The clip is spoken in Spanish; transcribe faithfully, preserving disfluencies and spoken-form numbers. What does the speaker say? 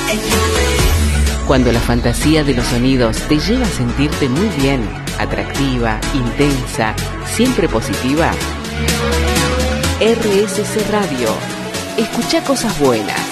Cuando la fantasía de los sonidos te lleva a sentirte muy bien, atractiva, intensa, siempre positiva. R S C Radio. Escucha cosas buenas.